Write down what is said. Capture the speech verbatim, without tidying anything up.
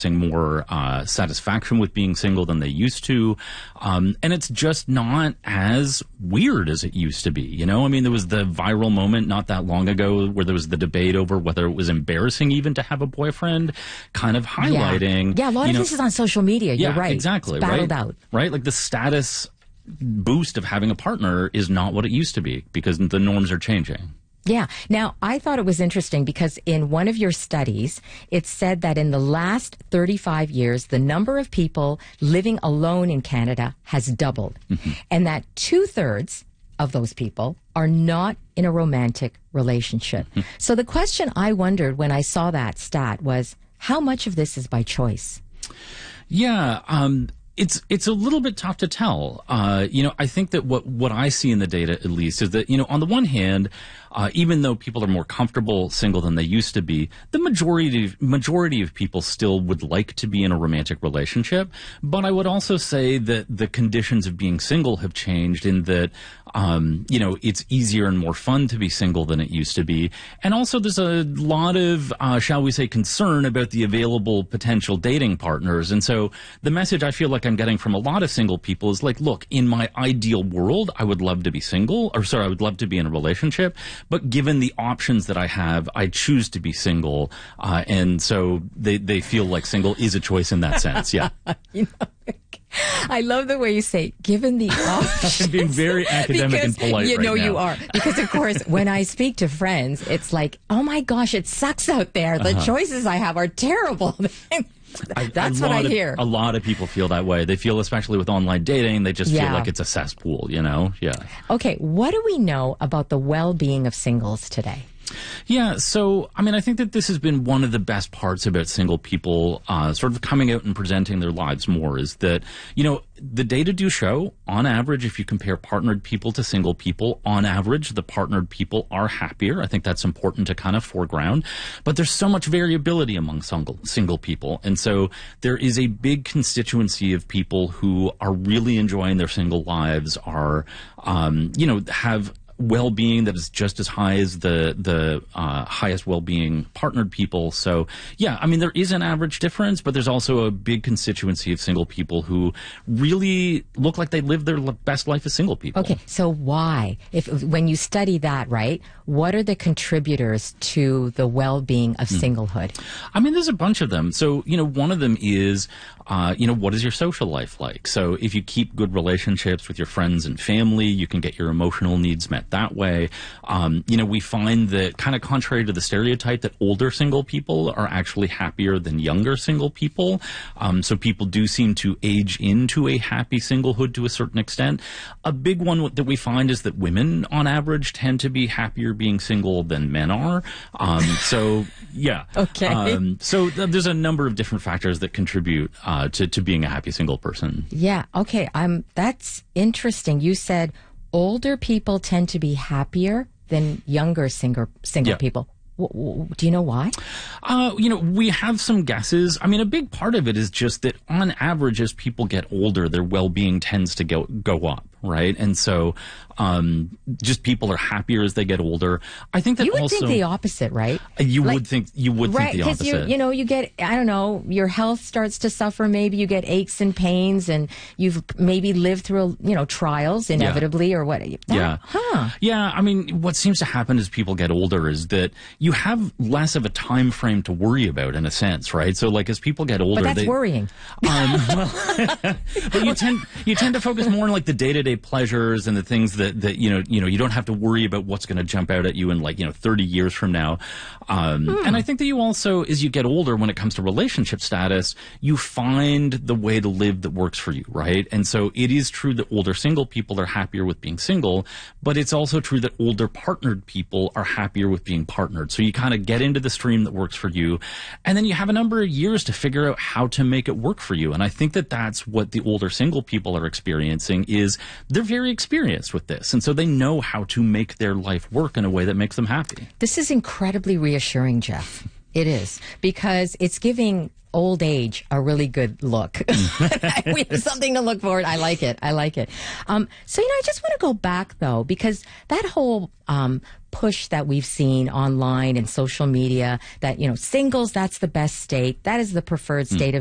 more uh, satisfaction with being single than they used to. Um, and it's just not as weird as it used to be. You know, I mean, there was the viral moment not that long ago where there was the debate over whether it was embarrassing even to have a boyfriend, kind of highlighting. Yeah, yeah a lot of know, this is on social media. You're yeah, right. Exactly. It's battled right? out. Right? Like the status boost of having a partner is not what it used to be because the norms are changing. Yeah. Now, I thought it was interesting because in one of your studies, it said that in the last thirty-five years, the number of people living alone in Canada has doubled, mm-hmm. and that two-thirds of those people are not in a romantic relationship. Mm-hmm. So the question I wondered when I saw that stat was, how much of this is by choice? Yeah, um... It's it's a little bit tough to tell. Uh, you know, I think that what, what I see in the data, at least, is that, you know, on the one hand, uh, even though people are more comfortable single than they used to be, the majority of, majority of people still would like to be in a romantic relationship. But I would also say that the conditions of being single have changed in that, um, you know, it's easier and more fun to be single than it used to be. And also there's a lot of, uh, shall we say, concern about the available potential dating partners. And so the message I feel like I'm getting from a lot of single people is like, look, in my ideal world, I would love to be single, or sorry, I would love to be in a relationship, but given the options that I have, I choose to be single, uh, and so they, they feel like single is a choice in that sense, yeah. You know, I love the way you say, given the options. I'm being very academic because, and polite you right know now. You are. Because, of course, when I speak to friends, it's like, oh my gosh, it sucks out there. The uh-huh. choices I have are terrible. That's what I of, hear. A lot of people feel that way. They feel, especially with online dating, they just yeah. feel like it's a cesspool, you know? Yeah. Okay, what do we know about the well-being of singles today? Yeah, so, I mean, I think that this has been one of the best parts about single people uh, sort of coming out and presenting their lives more is that, you know, the data do show, on average, if you compare partnered people to single people, on average, the partnered people are happier. I think that's important to kind of foreground. But there's so much variability among single, single people. And so there is a big constituency of people who are really enjoying their single lives, are, um, you know, have well-being that is just as high as the the uh, highest well-being partnered people. So, yeah, I mean, there is an average difference, but there's also a big constituency of single people who really look like they live their best life as single people. Okay, so why? If when you study that, right, what are the contributors to the well-being of mm. singlehood? I mean, there's a bunch of them. So, you know, one of them is, uh, you know, what is your social life like? So if you keep good relationships with your friends and family, you can get your emotional needs met that way. Um, you know, we find that, kind of contrary to the stereotype, that older single people are actually happier than younger single people. Um, so people do seem to age into a happy singlehood to a certain extent. A big one that we find is that women, on average, tend to be happier being single than men are. Um, so, yeah. Okay. Um, so th- there's a number of different factors that contribute uh, to, to being a happy single person. Yeah. Okay. Um, that's interesting. You said older people tend to be happier than younger single single yeah. people. W- w- do you know why? Uh, you know, we have some guesses. I mean, a big part of it is just that on average, as people get older, their well-being tends to go, go up, right? And so um, just people are happier as they get older. I think that you would also, think the opposite, right? You like, would think you would right, think the opposite. Because you, you know, you get, I don't know, your health starts to suffer. Maybe you get aches and pains, and you've maybe lived through, you know, trials inevitably, yeah. or what? That, yeah, huh? Yeah. I mean, what seems to happen as people get older is that you have less of a time frame to worry about, in a sense, right? So, like, as people get older, but that's they, worrying. Um, well, but you tend you tend to focus more on like the day to day pleasures and the things that that you know you know you don't have to worry about what's going to jump out at you in like you know thirty years from now. Um, hmm. And I think that you also, as you get older, when it comes to relationship status, you find the way to live that works for you, right? And so it is true that older single people are happier with being single, but it's also true that older partnered people are happier with being partnered. So you kind of get into the stream that works for you, and then you have a number of years to figure out how to make it work for you. And I think that that's what the older single people are experiencing, is they're very experienced with this, and so they know how to make their life work in a way that makes them happy. This is incredibly reassuring, Jeff. It is, because it's giving old age a really good look. We have something to look forward. I like it. I like it. Um, so, you know, I just want to go back, though, because that whole um, push that we've seen online and social media that, you know, singles, that's the best state. That is the preferred state mm. of